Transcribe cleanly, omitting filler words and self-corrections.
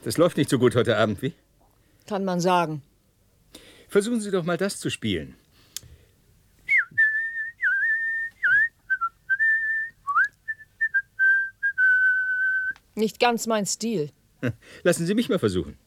Das läuft nicht so gut heute Abend, wie? Kann man sagen. Versuchen Sie doch mal das zu spielen. Nicht ganz mein Stil. Lassen Sie mich mal versuchen.